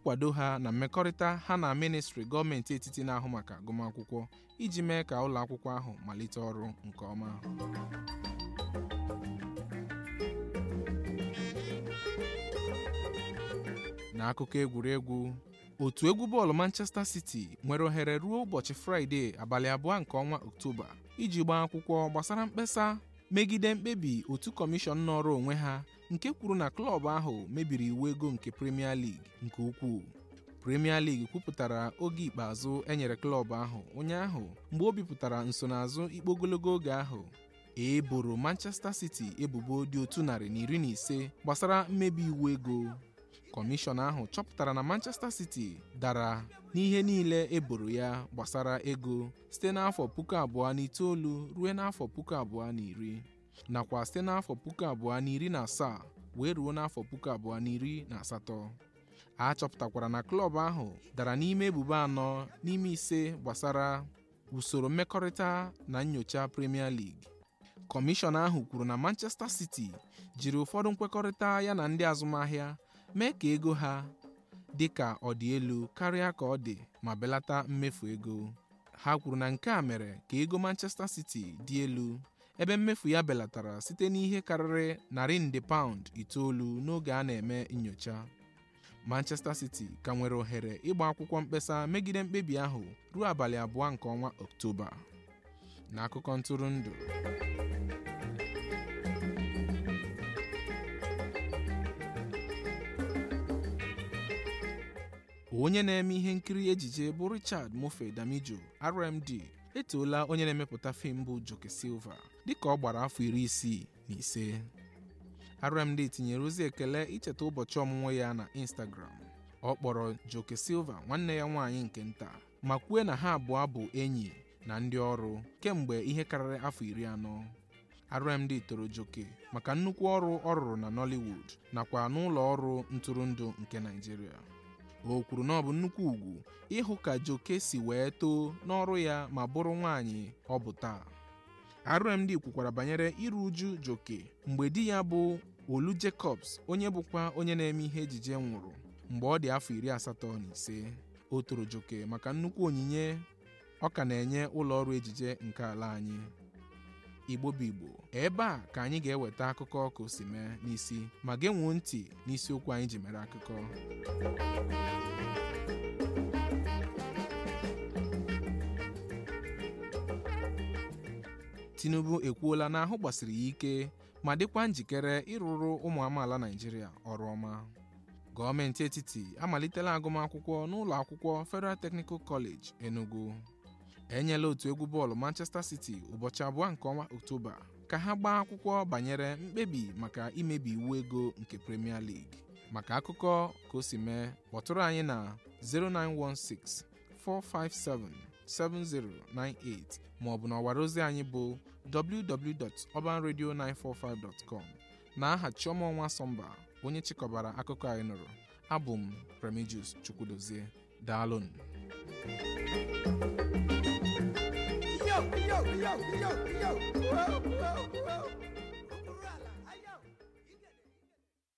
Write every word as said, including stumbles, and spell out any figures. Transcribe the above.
nkwado ha na mmekọrịta ha na ministri gọọmenti etiti na-ahụ maka agụmakwụkwọ iji mee ka ụlọ akwụkwọ ahụ malite ọrụ nke ọma. N'akụkọ egwuregwu, otu egwu bọọlụ Manchester City nwere ohere ruo ụbọchị Fraịde abalị abụọ nke ọnwa Ọktoba iji gbaa akwụkwọ gbasara mkpesa megide mkpebi otu kọmishọn nọrọ onwe ha nke kwuru na klọb ahụ mebiri iwu ego nke Premier League nke ukwuu. Premier League kwupụtara oge ikpeazụ enyere klọb ahụ ụnyaahụ mgbe o bipụtara nsonaazụ ikpe ogologo oge ahụ. E boro Manchester City ebubo dị otu narị na iri na ise gbasara mmebi iwu ego. Kọmishọn ahụ chọpụtara na Manchester City dara n'ihe niile eboro ya gbasara ego site n'afọ puku abụọ na itoolu ruo n'afọ puku abụọ na iri nakwa site n'afọ puku abụọ na iri na asaa wee ruo n'afọ puku abụọ na iri na asatọ. A chọpụtakwara na klọb ahụ dara n'ime ebubo anọ n'ime ise gbasara usoro mmekọrịta na nnyocha Premier League. Kọmishọn ahụ kwuru na Manchester City jiri ụfọdụ nkwekọrịta ya na ndị azụmahịa mee ka ego ha dị ka ọ dị elu karịa ka ọ dị ma belata mmefu ego. Ha kwuru na nke a mere ka ego Manchester City dị elu ebe mmefu ya belatara site n'ihe karịrị narị nde paụnd itoolu n'oge a na-eme nnyocha. Manchester City ka nwere ohere ịgba akwụkwọ mkpesa megide mkpebi ahụ ruo abalị abụọ nke ọnwa Ọktoba. N'akụkọ ntụrụndụ, onye na-eme ihe nkiri ejije bụ Richard Mofe Damijo R M D etoola onye na-emepụta fim bụ Joke Silva dịka ọ gbara afọ iri isii na ise. R M D tinyere ozi ekele icheta ụbọchị ọmụmụ ya na Instagram. Ọ kpọrọ Joke Silva nwanne ya nwaanyị nke nta ma kwuo na ha abụọ bụ enyi na ndị ọrụ kemgbe ihe karịrị afọ iri anọ. R M D toro Joke maka nnukwu ọrụ ọ rụrụ na Nollywood nakwa n'ụlọ ọrụ ntụrụndụ nke Nigeria. O kwuru na ọ bụ nnukwu ugwu ịhụ ka Joke si wee too n'ọrụ ya ma bụrụ nwaanyị ọ bụ taa. R M D kwukwara banyere iru uju Joke mgbe di ya bụ Olu Jacobs onye bụkwa onye na-eme ihe ejije nwụrụ mgbe ọ dị afọ iri asatọ na ise. O toro Joke maka nnukwu onyinye ọ ka na-enye ụlọ ọrụ ejije nke ala anyị. Igbo bụ Igbo, ebe a ka anyị ga-eweta akụkọ ka o si mee n'isi ma genwuo ntị n'isiokwu anyị ji mere akụkọ. Tinubu ekwuola na ahụ gbasiri ya ike ma dịkwa njikere ịrụrụ ụmụ amaala Naịjirịa ọrụ ọma. Gọọmenti etiti amalitela agụmakwụkwọ n'ụlọ akwụkwọ Federal Technical College Enugu. Enyela otu egwu bọọlụ Manchester City ụbọchị abụọ nke ọnwa Ọktoba ka ha gbaa akwụkwọ banyere mkpebi maka imebi iwu ego nke Premier League. Maka akụkọ ka o si mee, kpọtụrụ anyị na zero nine one six, four five seven, seven zero nine eight ma ọ bụ na ọwara ozi anyị bụ w w w dot urban radio nine four five dot com na aha Chioma Ọnwasọmba onye chịkọbara akụkọ anyị nụrụ. Abụ m Remigius Chukwudozie. Daalụnụ. Yo, yo, yo, yo, yo. Whoa, whoa, whoa.